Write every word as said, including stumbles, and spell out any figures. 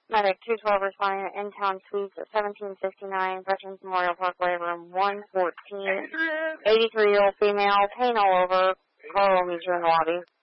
Medic two twelve responding to in-town suites at seventeen fifty-nine Veterans Memorial Parkway, room one fourteen. eighty-three-year-old female, pain all over. Carl will meet you in the lobby.